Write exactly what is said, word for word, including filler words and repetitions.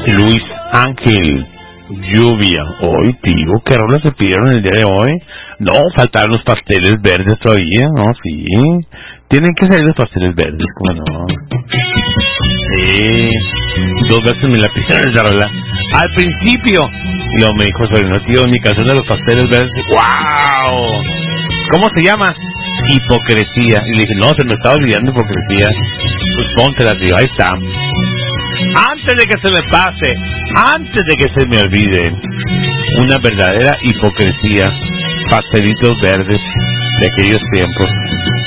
Luis Ángel, lluvia. Hoy, tío, ¿qué rolas se pidieron el día de hoy? No, faltaron los pasteles verdes todavía, ¿no? Sí, tienen que salir los pasteles verdes, ¿cómo no? Sí, dos veces me la pidieron esa rola. Al principio, y luego me dijo sobrino, tío, mi canción de los pasteles verdes. ¡Wow! ¿Cómo se llama? Hipocresía. Y le dije, no, se me estaba olvidando hipocresía. Pues póntela, tío, ahí está. Antes de que se me pase, antes de que se me olvide, una verdadera hipocresía, pastelitos verdes de aquellos tiempos.